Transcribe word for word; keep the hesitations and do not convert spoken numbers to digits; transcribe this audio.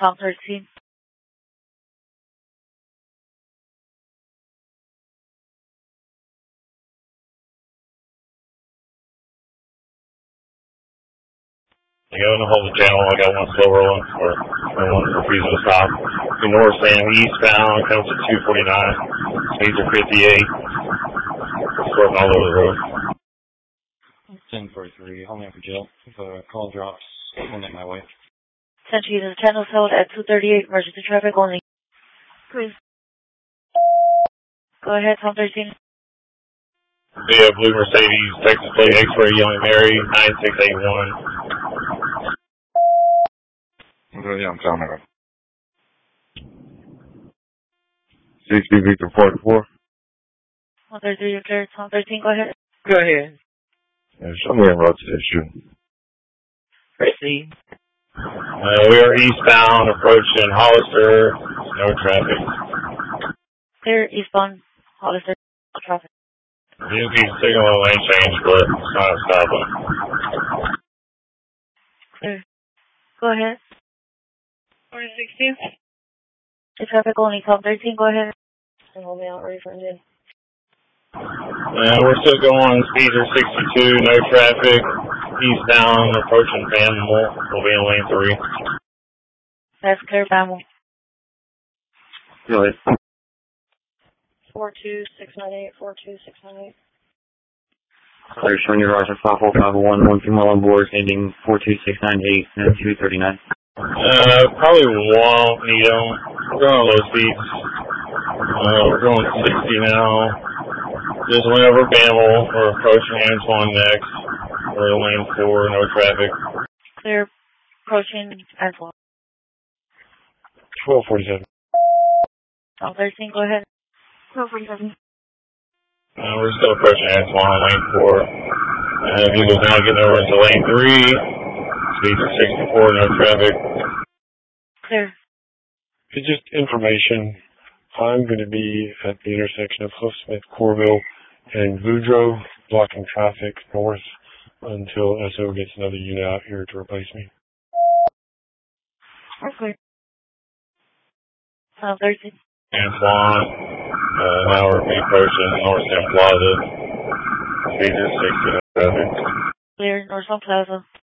Tom thirteen. I got on the hold the channel, I got one slow rolling, or, or one refusing to stop. The north Sam eastbound comes at two forty-nine, speeds are fifty-eight, swerving all over the road. ten forty-three, hold me up for jail. If a call drops, we'll make my way. ten Jesus, channel held at two thirty-eight, emergency traffic only. Please. Go ahead, Tom thirteen. Yeah, blue Mercedes, Texas plate, X-ray, Young Mary, nine six eight one. Yeah, I'm telling her. sixty Victor forty-four. one thirty-three, you're clear. Tom thirteen, go ahead. Go ahead. Yeah, show me a road station. Proceed. Uh, we are eastbound, approaching Hollister, no traffic. Clear, eastbound, Hollister, no traffic. D M P signal a lane change, but it's not a stop. Clear. Go ahead. four sixty. The traffic only, Tom thirteen, go ahead. And hold me out, ready for engine. Uh, we're still going, speeds are sixty-two, no traffic, eastbound, approaching Bamble, we'll be in lane three. That's clear, Bamble. Go ahead. four two six nine eight, four two six nine eight. Clear, showing your Roger five four five one, one female on board, ending four two six nine eight and two thirty-nine. Uh, probably won't need them. We're going low speeds. Uh, we're going sixty now. Just went over Bamble. We're approaching Antoine next. We're in lane four, no traffic. Clear, approaching Antoine. twelve forty-seven. Tom thirteen, go ahead. twelve forty-seven. Uh, we're still approaching Antoine, lane four. Uh, vehicle's now getting over into lane three. Speeds are sixty-four, no traffic. Clear. It's just information. I'm going to be at the intersection of Hoofsmith, Corville, and Boudreaux, blocking traffic north until S O gets another unit out here to replace me. Okay. Tom thirteen. Antoine, uh, now we're approaching North Sam Plaza. Speeds are sixty, no traffic. Clear, North Sun Plaza.